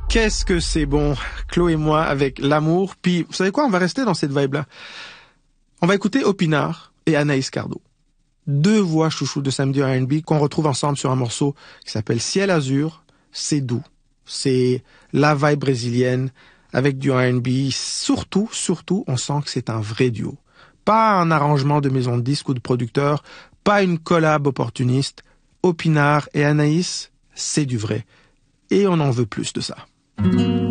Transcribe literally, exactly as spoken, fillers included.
Qu'est-ce que c'est bon, Chloé et moi, avec l'amour. Puis, vous savez quoi, on va rester dans cette vibe-là. On va écouter Opinard et Anaïs Cardo. Deux voix chouchou de samedi R and B qu'on retrouve ensemble sur un morceau qui s'appelle Ciel Azur. C'est doux. C'est la vibe brésilienne avec du R and B. Surtout, surtout, on sent que c'est un vrai duo. Pas un arrangement de maison de disques ou de producteur, pas une collab opportuniste. Opinard et Anaïs, c'est du vrai. Et on en veut plus de ça.